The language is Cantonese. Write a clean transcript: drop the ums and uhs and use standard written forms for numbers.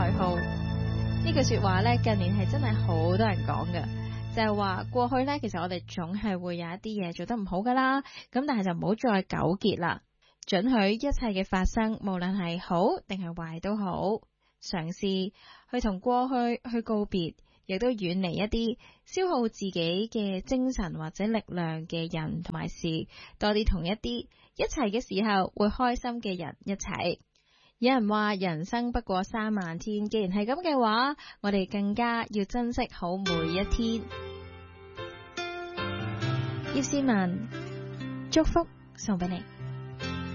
內耗。呢句說話呢，近年係真係好多人講嘅，就係話過去呢，其實我哋總係會有一啲嘢做得唔好噶啦，咁但係就唔好再糾結啦，准許一切嘅發生，無論係好定係壞都好，嘗試去同過去去告別，亦都遠離一啲消耗自己嘅精神或者力量嘅人同埋事，多啲同一啲一齊嘅時候會開心嘅人一齊。有人話人生不過3萬天，既然係咁嘅話，我哋更加要珍惜好每一天。葉倩文祝福送俾你。